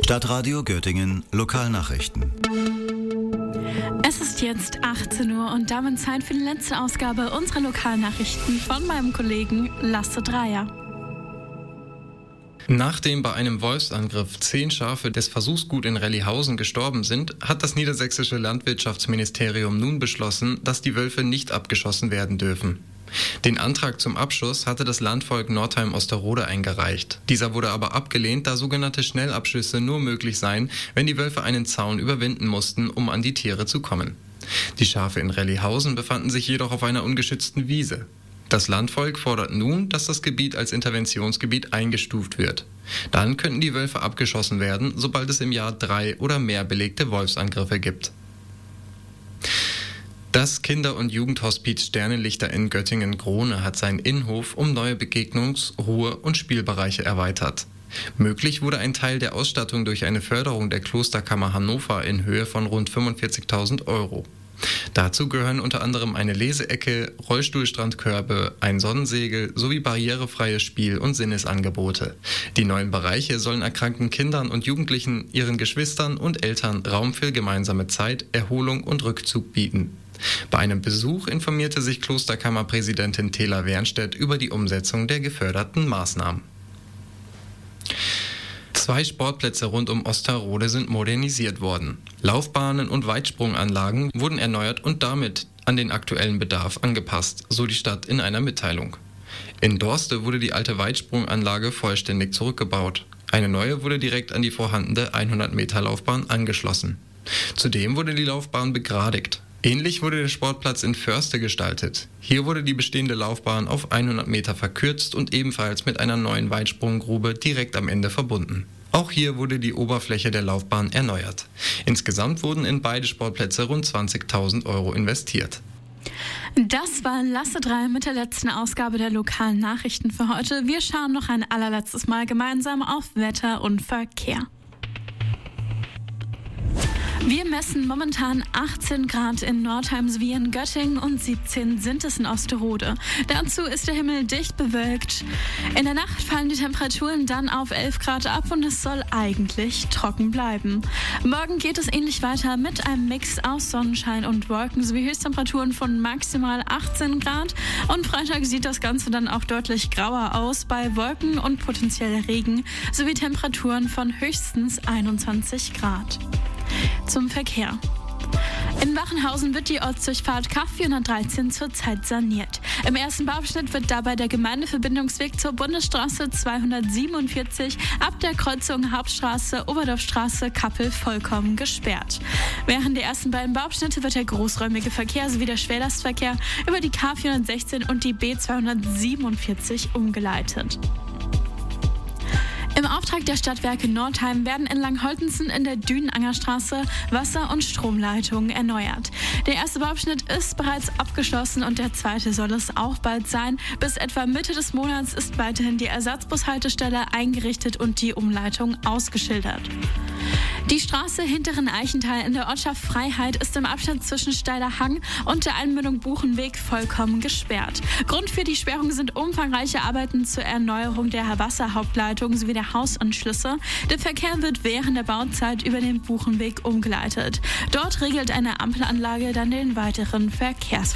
Stadtradio Göttingen Lokalnachrichten. Es ist jetzt 18 Uhr und damit Zeit für die letzte Ausgabe unserer Lokalnachrichten von meinem Kollegen Lasse Dreier. Nachdem bei einem Wolfsangriff 10 Schafe des Versuchsgut in Rellihausen gestorben sind, hat das niedersächsische Landwirtschaftsministerium nun beschlossen, dass die Wölfe nicht abgeschossen werden dürfen. Den Antrag zum Abschuss hatte das Landvolk Northeim-Osterode eingereicht. Dieser wurde aber abgelehnt, da sogenannte Schnellabschüsse nur möglich seien, wenn die Wölfe einen Zaun überwinden mussten, um an die Tiere zu kommen. Die Schafe in Rellihausen befanden sich jedoch auf einer ungeschützten Wiese. Das Landvolk fordert nun, dass das Gebiet als Interventionsgebiet eingestuft wird. Dann könnten die Wölfe abgeschossen werden, sobald es im Jahr 3 oder mehr belegte Wolfsangriffe gibt. Das Kinder- und Jugendhospiz Sternenlichter in Göttingen-Krone hat seinen Innenhof um neue Begegnungs-, Ruhe- und Spielbereiche erweitert. Möglich wurde ein Teil der Ausstattung durch eine Förderung der Klosterkammer Hannover in Höhe von rund 45.000 €. Dazu gehören unter anderem eine Leseecke, Rollstuhlstrandkörbe, ein Sonnensegel sowie barrierefreie Spiel- und Sinnesangebote. Die neuen Bereiche sollen erkrankten Kindern und Jugendlichen, ihren Geschwistern und Eltern Raum für gemeinsame Zeit, Erholung und Rückzug bieten. Bei einem Besuch informierte sich Klosterkammerpräsidentin Tela Wernstedt über die Umsetzung der geförderten Maßnahmen. 2 Sportplätze rund um Osterode sind modernisiert worden. Laufbahnen und Weitsprunganlagen wurden erneuert und damit an den aktuellen Bedarf angepasst, so die Stadt in einer Mitteilung. In Dorste wurde die alte Weitsprunganlage vollständig zurückgebaut. Eine neue wurde direkt an die vorhandene 100-Meter-Laufbahn angeschlossen. Zudem wurde die Laufbahn begradigt. Ähnlich wurde der Sportplatz in Förste gestaltet. Hier wurde die bestehende Laufbahn auf 100 Meter verkürzt und ebenfalls mit einer neuen Weitsprunggrube direkt am Ende verbunden. Auch hier wurde die Oberfläche der Laufbahn erneuert. Insgesamt wurden in beide Sportplätze rund 20.000 € investiert. Das war Lasse Dreier mit der letzten Ausgabe der lokalen Nachrichten für heute. Wir schauen noch ein allerletztes Mal gemeinsam auf Wetter und Verkehr. Wir messen momentan 18 Grad in Nordheim sowie in Göttingen und 17 sind es in Osterode. Dazu ist der Himmel dicht bewölkt. In der Nacht fallen die Temperaturen dann auf 11 Grad ab und es soll eigentlich trocken bleiben. Morgen geht es ähnlich weiter mit einem Mix aus Sonnenschein und Wolken sowie Höchsttemperaturen von maximal 18 Grad. Und Freitag sieht das Ganze dann auch deutlich grauer aus bei Wolken und potenziell Regen sowie Temperaturen von höchstens 21 Grad. Zum Verkehr. In Wachenhausen wird die Ortsdurchfahrt K413 zurzeit saniert. Im ersten Bauabschnitt wird dabei der Gemeindeverbindungsweg zur Bundesstraße 247 ab der Kreuzung Hauptstraße, Oberdorfstraße, Kappel vollkommen gesperrt. Während der ersten beiden Bauabschnitte wird der großräumige Verkehr sowie der Schwerlastverkehr über die K416 und die B247 umgeleitet. Im Auftrag der Stadtwerke Nordheim werden in Langholtensen in der Dünenangerstraße Wasser- und Stromleitungen erneuert. Der erste Bauabschnitt ist bereits abgeschlossen und der zweite soll es auch bald sein. Bis etwa Mitte des Monats ist weiterhin die Ersatzbushaltestelle eingerichtet und die Umleitung ausgeschildert. Die Straße Hinteren Eichenthal in der Ortschaft Freiheit ist im Abschnitt zwischen Steiler Hang und der Einmündung Buchenweg vollkommen gesperrt. Grund für die Sperrung sind umfangreiche Arbeiten zur Erneuerung der Wasserhauptleitung sowie der Hausanschlüsse. Der Verkehr wird während der Bauzeit über den Buchenweg umgeleitet. Dort regelt eine Ampelanlage dann den weiteren Verkehrsverkehr.